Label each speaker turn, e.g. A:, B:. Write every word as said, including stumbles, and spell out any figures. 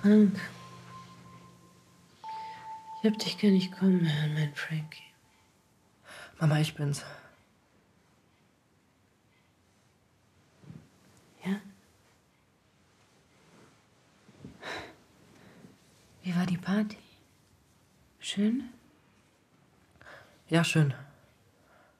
A: Frank, ich hab dich gar nicht kommen hören, mein Frankie.
B: Mama, ich bin's.
A: Ja? Wie war die Party? Schön?
B: Ja, schön.